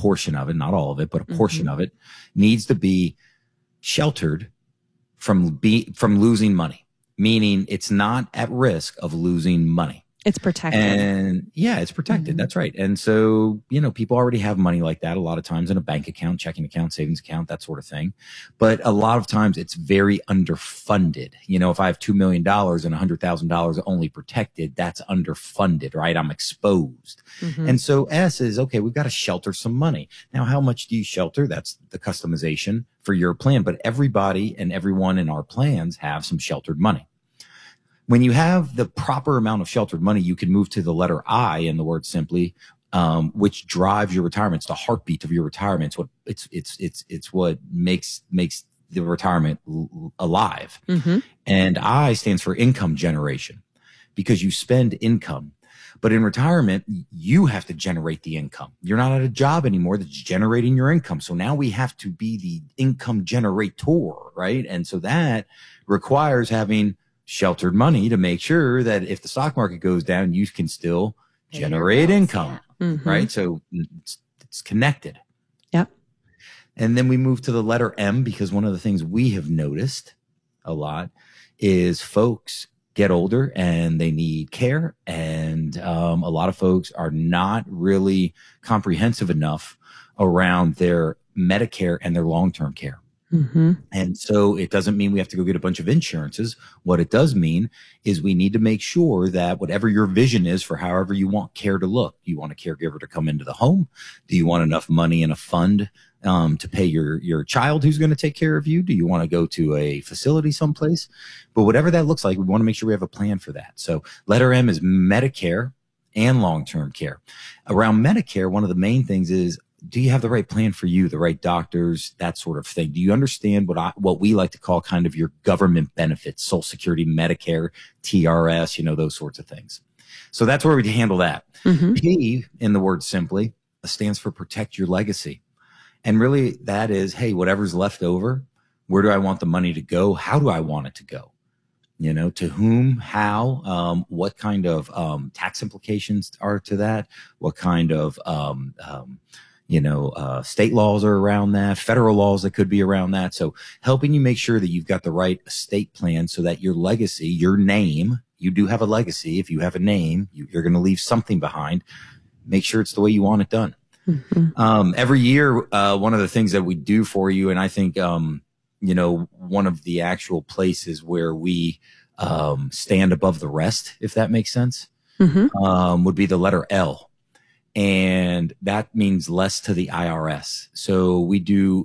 portion of it, not all of it, but a portion of it needs to be sheltered from losing money, meaning it's not at risk of losing money. It's protected. And yeah, it's protected. That's right. And so, people already have money like that a lot of times in a bank account, checking account, savings account, that sort of thing. But a lot of times it's very underfunded. If I have $2 million and $100,000 only protected, that's underfunded, right? I'm exposed. And so S is, okay, we've got to shelter some money. Now, how much do you shelter? That's the customization for your plan. But everybody and everyone in our plans have some sheltered money. When you have the proper amount of sheltered money, you can move to the letter I in the word simply, which drives your retirement. It's the heartbeat of your retirement. It's what makes the retirement alive. And I stands for income generation, because you spend income. But in retirement, you have to generate the income. You're not at a job anymore that's generating your income. So now we have to be the income generator, right? And so that requires having sheltered money to make sure that if the stock market goes down, you can still generate income, right? So it's connected. Yep. And then we move to the letter M, because one of the things we have noticed a lot is folks get older and they need care. And a lot of folks are not really comprehensive enough around their Medicare and their long-term care. And so it doesn't mean we have to go get a bunch of insurances. What it does mean is we need to make sure that whatever your vision is for however you want care to look, do you want a caregiver to come into the home? Do you want enough money in a fund to pay your child who's going to take care of you? Do you want to go to a facility someplace? But whatever that looks like, we want to make sure we have a plan for that. So letter M is Medicare and long-term care. Around Medicare, one of the main things is, do you have the right plan for you, the right doctors, that sort of thing? Do you understand what we like to call kind of your government benefits, Social Security, Medicare, TRS, those sorts of things? So that's where we handle that. P in the word simply stands for protect your legacy. And really that is, hey, whatever's left over, where do I want the money to go? How do I want it to go? To whom, how, what kind of tax implications are to that? What kind of state laws are around that, federal laws that could be around that. So helping you make sure that you've got the right estate plan so that your legacy, your name, you do have a legacy. If you have a name, you're going to leave something behind. Make sure it's the way you want it done. Every year, one of the things that we do for you, and I think, one of the actual places where we stand above the rest, if that makes sense, would be the letter L. And that means less to the IRS. So we do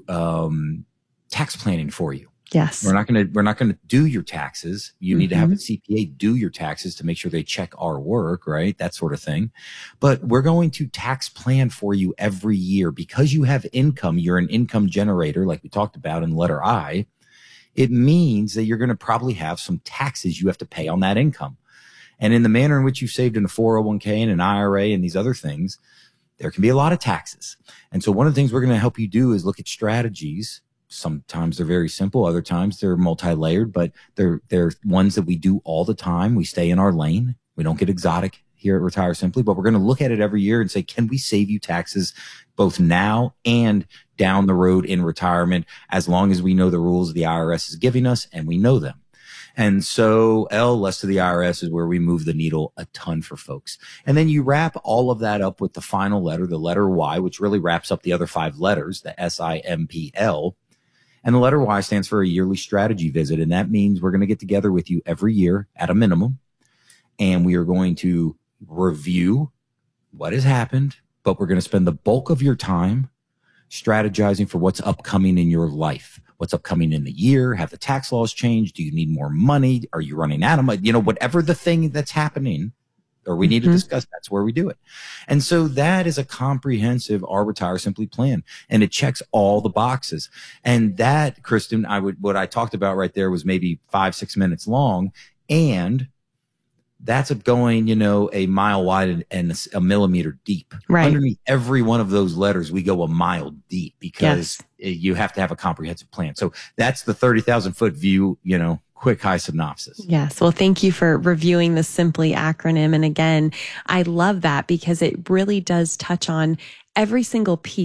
tax planning for you. Yes. We're not going to do your taxes. You need to have a CPA do your taxes to make sure they check our work, right? That sort of thing. But we're going to tax plan for you every year because you have income. You're an income generator, like we talked about in letter I. It means that you're going to probably have some taxes you have to pay on that income. And in the manner in which you've saved in a 401k and an IRA and these other things, there can be a lot of taxes. And so one of the things we're going to help you do is look at strategies. Sometimes they're very simple. Other times they're multi-layered, but they're ones that we do all the time. We stay in our lane. We don't get exotic here at Retire Simply, but we're going to look at it every year and say, can we save you taxes both now and down the road in retirement, as long as we know the rules the IRS is giving us and we know them. And so L, less to the IRS, is where we move the needle a ton for folks. And then you wrap all of that up with the final letter, the letter Y, which really wraps up the other 5 letters, the SIMPL. And the letter Y stands for a yearly strategy visit. And that means we're going to get together with you every year at a minimum. And we are going to review what has happened, but we're going to spend the bulk of your time strategizing for what's upcoming in your life. What's upcoming in the year? Have the tax laws changed? Do you need more money? Are you running out of money? Whatever the thing that's happening or we need to discuss, that's where we do it. And so that is a comprehensive Our Retire Simply plan, and it checks all the boxes. And that, Kristen, what I talked about right there was maybe 5-6 minutes long, and that's going, a mile wide and a millimeter deep. Right. Underneath every one of those letters, we go a mile deep because you have to have a comprehensive plan. So that's the 30,000 foot view, quick high synopsis. Yes. Well, thank you for reviewing the Simply acronym. And again, I love that because it really does touch on every single piece